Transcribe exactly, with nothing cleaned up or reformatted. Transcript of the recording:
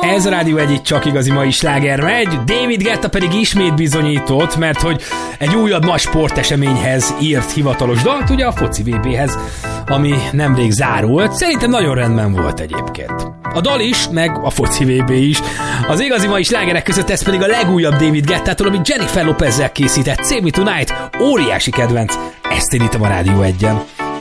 Ez a Rádió egy csak igazi mai sláger megy, David Guetta pedig ismét bizonyított, mert hogy egy újabb nagy sporteseményhez írt hivatalos dalt, ugye a foci vé béhez, ami nemrég zárult. Szerintem nagyon rendben volt egyébként. A dal is, meg a foci vé bé is. Az igazi mai slágerek között ez pedig a legújabb David Guettától, amit Jennifer Lopezzel készített, Save Me Tonight, óriási kedvenc. Ezt indítom a Rádió egyen.